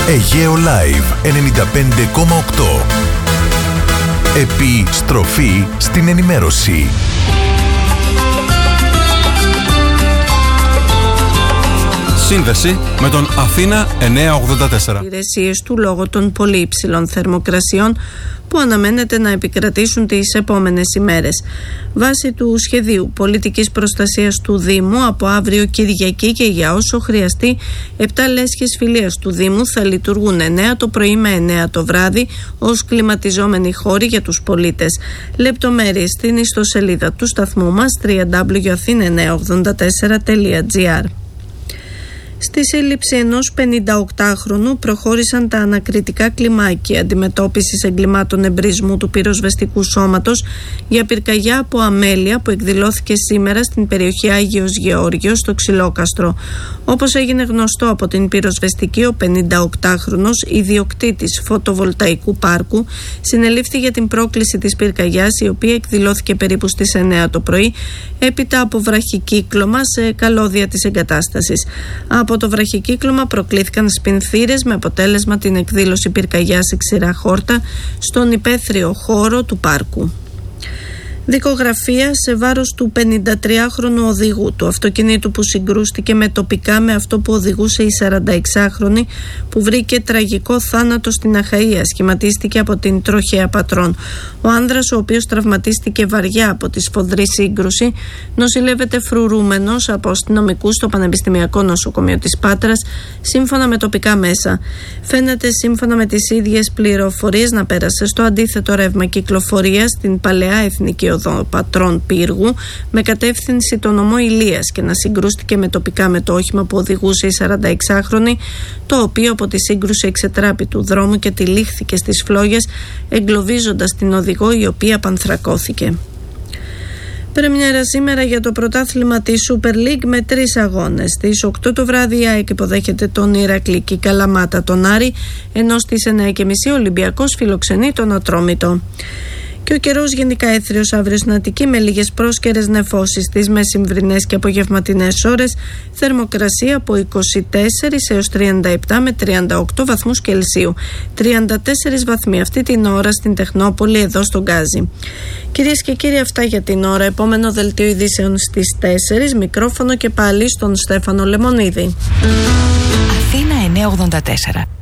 Αιγαίο Live 95,8. Επιστροφή στην ενημέρωση. Σύνδεση με τον Αθήνα 984. Υπηρεσίες του λόγω των πολύ υψηλών θερμοκρασιών που αναμένεται να επικρατήσουν τις επόμενες ημέρες. Βάσει του σχεδίου πολιτικής προστασίας του Δήμου, από αύριο Κυριακή και για όσο χρειαστεί, 7 λέσχες φιλίας του Δήμου θα λειτουργούν 9 το πρωί με 9 το βράδυ ως κλιματιζόμενοι χώροι για τους πολίτες. Λεπτομέρειες στην ιστοσελίδα του σταθμού μας www.athena984.gr. Στη σύλληψη ενός 58χρονου προχώρησαν τα ανακριτικά κλιμάκια αντιμετώπισης εγκλημάτων εμπρισμού του πυροσβεστικού σώματος για πυρκαγιά από αμέλεια που εκδηλώθηκε σήμερα στην περιοχή Άγιος Γεώργιος στο Ξυλόκαστρο. Όπως έγινε γνωστό από την πυροσβεστική, ο 58χρονος ιδιοκτήτης φωτοβολταϊκού πάρκου συνελήφθη για την πρόκληση της πυρκαγιάς, η οποία εκδηλώθηκε περίπου στις 9 το πρωί έπειτα από βραχικύκλωμα σε καλώδια της εγκατάστασης. Από το βραχικύκλωμα προκλήθηκαν σπινθήρες με αποτέλεσμα την εκδήλωση πυρκαγιάς σε ξηρά χόρτα στον υπαίθριο χώρο του πάρκου. Δικογραφία σε βάρος του 53χρονου οδηγού του αυτοκινήτου που συγκρούστηκε με τοπικά με αυτό που οδηγούσε η 46χρονη, που βρήκε τραγικό θάνατο στην Αχαΐα. Σχηματίστηκε από την τροχαία πατρών. Ο άνδρας, ο οποίος τραυματίστηκε βαριά από τη σφοδρή σύγκρουση, νοσηλεύεται φρουρούμενος από αστυνομικούς στο Πανεπιστημιακό Νοσοκομείο της Πάτρας, σύμφωνα με τοπικά μέσα. Φαίνεται, σύμφωνα με τις ίδιες πληροφορίες, να πέρασε στο αντίθετο ρεύμα κυκλοφορίας στην παλαιά εθνική οδό Πατρών Πύργου με κατεύθυνση τον νομό Ηλίας και να συγκρούστηκε με τοπικά με το όχημα που οδηγούσε η 46χρονη, το οποίο από τη σύγκρουση εξετράπη του δρόμου και τυλίχθηκε στις φλόγες, εγκλωβίζοντας την οδηγό, η οποία πανθρακώθηκε. Πρεμιέρα σήμερα για το πρωτάθλημα της Super League με 3 αγώνες. Στις 8 το βράδυ η ΑΕΚ υποδέχεται τον Ηρακλή και η Καλαμάτα τον Άρη, ενώ στις 9:30 ο Ολυμπιακός φιλοξενεί τον Ατρόμητο. Και ο καιρός γενικά έθριος αύριο στην Αττική με λίγες πρόσκαιρες νεφώσεις στις μεσημβρινές και απογευματινές ώρες. Θερμοκρασία από 24 έως 37 με 38 βαθμούς Κελσίου. 34 βαθμοί αυτή την ώρα στην Τεχνόπολη, εδώ στον Γκάζι. Κυρίες και κύριοι, αυτά για την ώρα. Επόμενο δελτίο ειδήσεων στις 4. Μικρόφωνο και πάλι στον Στέφανο Λεμονίδη. Αθήνα 984.